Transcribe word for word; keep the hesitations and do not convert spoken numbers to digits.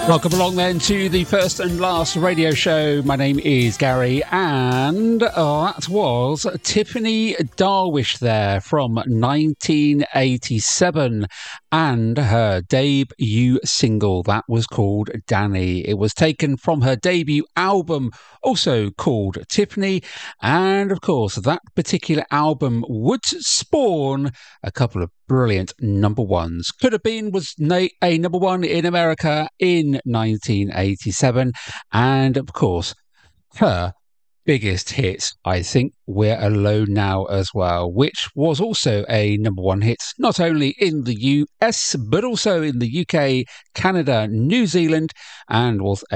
Welcome along then to the first and last radio show. My name is Gary, and oh, that was Tiffany Darwish there from nineteen eighty-seven, and her debut single that was called Danny. It was taken from her debut album, also called Tiffany, and of course that particular album would spawn a couple of brilliant number ones. Could Have Been was na- a number one in America in nineteen eighty-seven, and of course her biggest hit, I think, We're Alone Now as well, which was also a number one hit not only in the U S but also in the U K, Canada, New Zealand, and was